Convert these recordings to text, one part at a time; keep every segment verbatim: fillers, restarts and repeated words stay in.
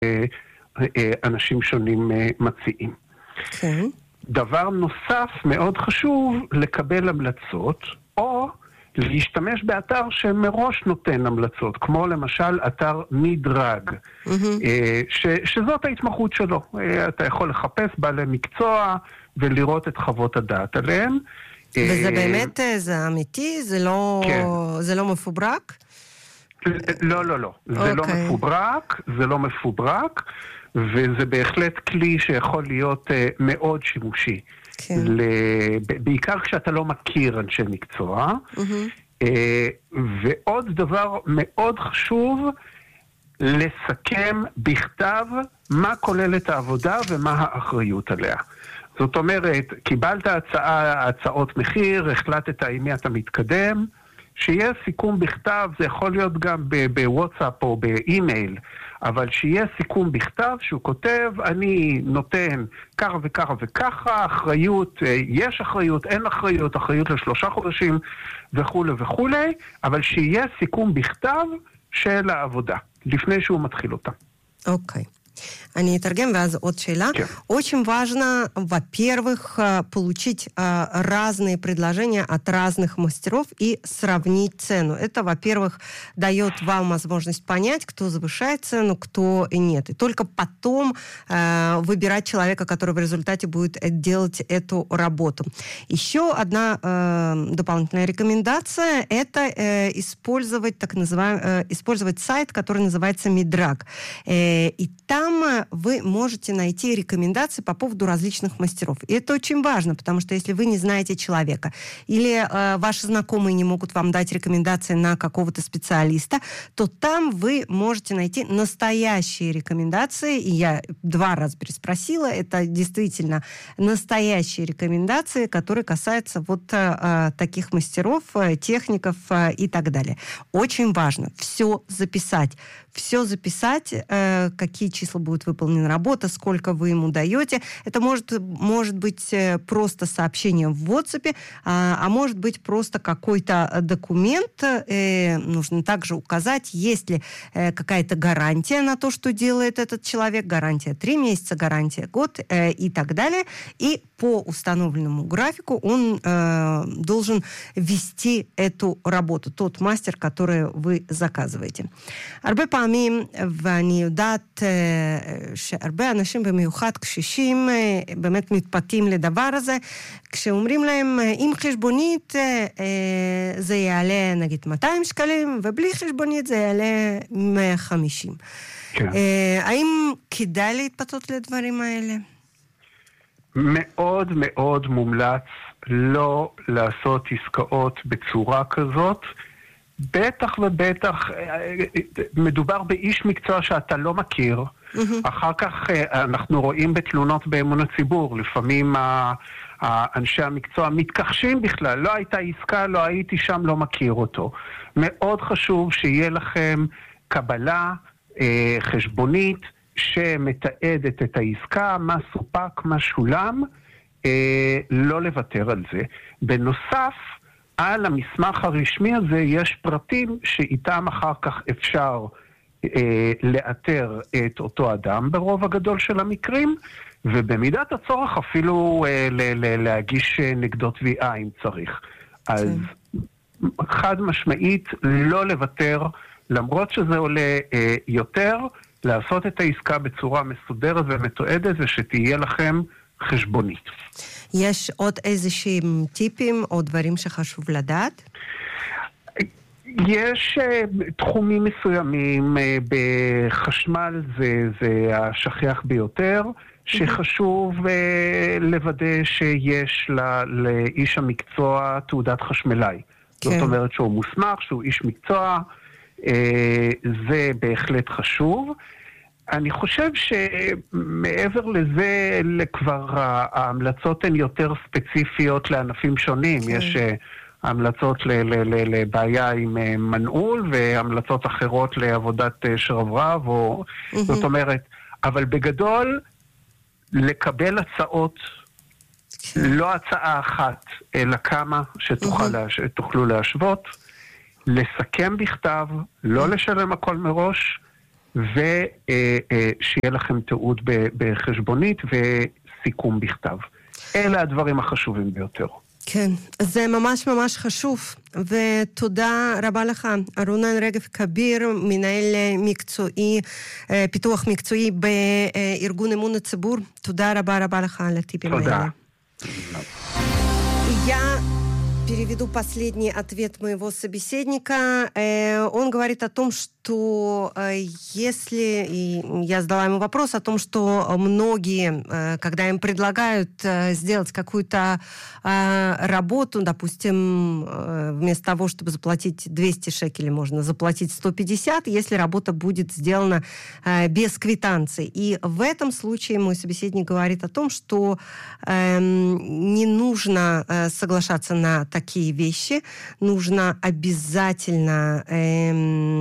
שאנשים שונים מציעים. כן. דבר נוסף מאוד חשוב, לקבל המלצות, או להשתמש באתר שמראש נותן המלצות, כמו למשל אתר מדרג, mm-hmm. ש, שזאת ההתמחות שלו. אתה יכול לחפש בעלי מקצוע ולראות את חוות הדעת עליהם. וזה באמת, זה אמיתי? זה לא, כן. זה לא מפוברק? לא, לא, לא. זה okay. לא מפוברק, זה לא מפוברק, וזה בהחלט כלי שיכול להיות מאוד שימושי. כן. בעיקר כשאתה לא מכיר אנשי מקצוע. Mm-hmm. ועוד דבר מאוד חשוב, לסכם בכתב מה כוללת העבודה ומה האחריות עליה. זאת אומרת, קיבלת הצעה, הצעות מחיר, החלטת עם מי אתה מתקדם, שיהיה סיכום בכתב, זה יכול להיות גם בוואטסאפ או באימייל, אבל שיהיה סיכום בכתב שהוא כותב, אני נותן ככה וככה וככה, אחריות, יש אחריות, אין אחריות, אחריות לשלושה חודשים וכו' וכו', אבל שיהיה סיכום בכתב של העבודה, לפני שהוא מתחיל אותה. אוקיי. Они торгем, ваз от шейла. Очень важно, во-первых, получить разные предложения от разных мастеров и сравнить цену. Это, во-первых, дает вам возможность понять, кто завышает цену, кто и нет. И только потом э, выбирать человека, который в результате будет делать эту работу. Еще одна э, дополнительная рекомендация – это э, использовать так называемый, э, использовать сайт, который называется Midrag. Э, и там вы можете найти рекомендации по поводу различных мастеров. И это очень важно, потому что если вы не знаете человека, или э, ваши знакомые не могут вам дать рекомендации на какого-то специалиста, то там вы можете найти настоящие рекомендации. И я два раза переспросила, это действительно настоящие рекомендации, которые касаются вот э, таких мастеров, э, техников э, и так далее. Очень важно все записать. Все записать, э, какие числа будет выполнена работа, сколько вы ему даете. Это может, может быть просто сообщение в WhatsApp, а, а может быть просто какой-то документ. Э, нужно также указать, есть ли э, какая-то гарантия на то, что делает этот человек. Гарантия три месяца, гарантия год э, и так далее. И по установленному графику он э, должен вести эту работу, тот мастер, который вы заказываете. הרבה פעמים, ואני יודעת שהרבה אנשים במיוחד קשישים באמת מתפתים לדבר הזה, כשאומרים להם, עם חשבונית זה יעלה נגיד מאתיים שקלים, ובלי חשבונית זה יעלה מאה וחמישים. כן. האם כדאי להתפתות לדברים האלה? מאוד מאוד מומלץ לא לעשות עסקאות בצורה כזאת, בטח ובטח, מדובר באיש מקצוע שאתה לא מכיר, mm-hmm. אחר כך אנחנו רואים בתלונות באמון הציבור, לפעמים אנשי המקצוע מתכחשים בכלל, לא הייתה עסקה, לא הייתי שם, לא מכיר אותו. מאוד חשוב שיהיה לכם קבלה חשבונית שמתעדת את העסקה, מה סופק, מה שולם, לא לוותר על זה. בנוסף, על המסמך הרשמי הזה יש פרטים שאיתם אחר כך אפשר אה, לאתר את אותו אדם ברוב הגדול של המקרים, ובמידת הצורך אפילו אה, ל- ל- להגיש נגדו תביעה אם צריך. אז חד משמעית לא לוותר, למרות שזה עולה אה, יותר, לעשות את העסקה בצורה מסודרת ומתועדת ושתהיה לכם חשבונית. יש עוד איזשהם טיפים או דברים שחשוב לדעת? יש uh, תחומים מסוימים, uh, בחשמל זה, זה השכיח ביותר, שחשוב uh, לוודא שיש לה, לאיש המקצוע תעודת חשמלאי. כן. זאת אומרת שהוא מוסמך, שהוא איש מקצוע, uh, זה בהחלט חשוב. אני חושב שמעבר לזה, כבר ההמלצות הן יותר ספציפיות לענפים שונים. כן. יש המלצות לבעיה עם מנעול, והמלצות אחרות לעבודת שרברב, או... mm-hmm. זאת אומרת, אבל בגדול, לקבל הצעות, כן. לא הצעה אחת, אלא כמה שתוכל mm-hmm. להש... תוכלו להשוות, לסכם בכתב, לא לשלם הכל מראש, ושיהיה לכם תיעוד בחשבונית וסיכום בכתב. אלה הדברים החשובים ביותר. כן, זה ממש ממש חשוב, ותודה רבה לך, רונן רגב כביר, מנהל מקצועי, פיתוח מקצועי בארגון אמון הציבור. תודה רבה רבה לך על הטיפים האלה. תודה. Я переведу последний ответ моего собеседника. Он говорит о том, что если... И я задала ему вопрос о том, что многие, когда им предлагают сделать какую-то работу, допустим, вместо того, чтобы заплатить двести шекелей, можно заплатить сто пятьдесят, если работа будет сделана без квитанции. И в этом случае мой собеседник говорит о том, что не нужно соглашаться на такие вещи, нужно обязательно, э,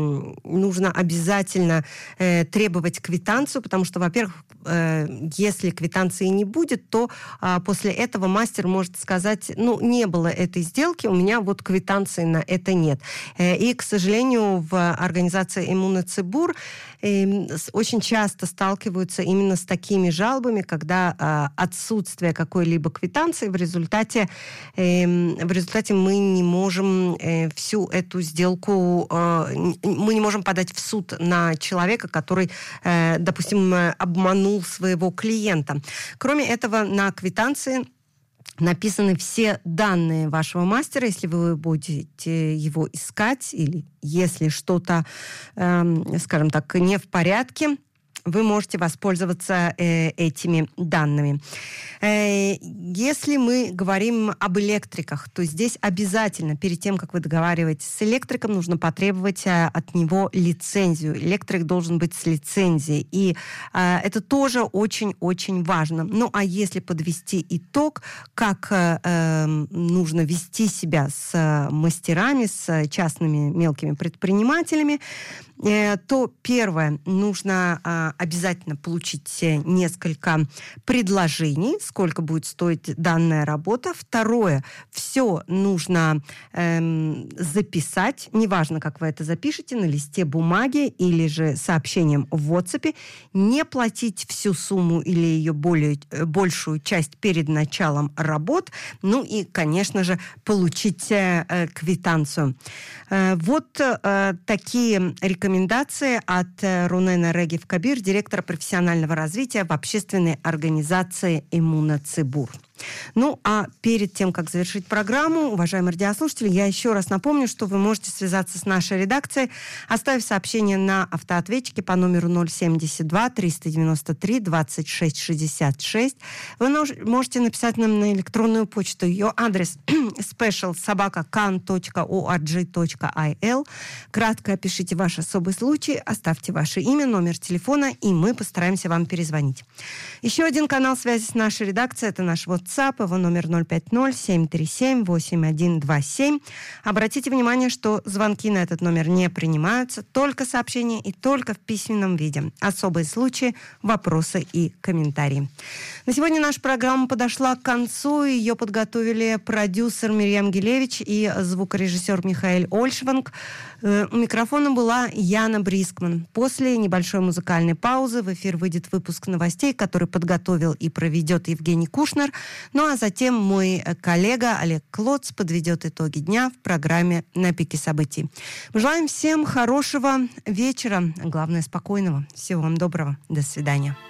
нужно обязательно э, требовать квитанцию, потому что, во-первых, э, если квитанции не будет, то э, после этого мастер может сказать, ну, не было этой сделки, у меня вот квитанции на это нет. Э, и, к сожалению, в организации Эмун ха-Цибур э, очень часто сталкиваются именно с такими жалобами, когда э, отсутствие какой-либо квитанции в результате э, в результате мы не можем э, всю эту сделку, э, мы не можем подать в суд на человека, который, э, допустим, обманул своего клиента. Кроме этого, на квитанции написаны все данные вашего мастера, если вы будете его искать, или если что-то, э, скажем так, не в порядке, вы можете воспользоваться э, этими данными. Э, если мы говорим об электриках, то здесь обязательно перед тем, как вы договариваетесь с электриком, нужно потребовать э, от него лицензию. Электрик должен быть с лицензией. И э, это тоже очень-очень важно. Ну, а если подвести итог, как э, нужно вести себя с э, мастерами, с частными мелкими предпринимателями, э, то первое, нужно э, обязательно получить несколько предложений, сколько будет стоить данная работа. Второе, все нужно эм, записать, неважно, как вы это запишете, на листе бумаги или же сообщением в WhatsApp, не платить всю сумму или ее более, большую часть перед началом работ, ну и, конечно же, получить э, квитанцию. Э, вот э, такие рекомендации от э, Рунена Регев Кабир, директора профессионального развития в общественной организации Эмун ха-Цибур. Ну, а перед тем, как завершить программу, уважаемые радиослушатели, я еще раз напомню, что вы можете связаться с нашей редакцией, оставив сообщение на автоответчике по номеру ноль семьдесят два триста девяносто три двадцать шесть шестьдесят шесть. Вы можете написать нам на электронную почту. Ее адрес special собака кан точка орг точка ай эл. Кратко опишите ваш особый случай, оставьте ваше имя, номер телефона, и мы постараемся вам перезвонить. Еще один канал связи с нашей редакцией — это наш WhatsApp, его номер ноль пять ноль семь три семь восемь один два семь. Обратите внимание, что звонки на этот номер не принимаются, только сообщения и только в письменном виде. Особые случаи, вопросы и комментарии. На сегодня наша программа подошла к концу. Ее подготовили продюсер Мирьям Гилевич и звукорежиссер Михаил Ольшванг. У микрофона была Яна Брискман. После небольшой музыкальной паузы в эфир выйдет выпуск новостей, который подготовил и проведет Евгений Кушнер. Ну а затем мой коллега Олег Клоц подведет итоги дня в программе «На пике событий». Мы желаем всем хорошего вечера, главное, спокойного. Всего вам доброго. До свидания.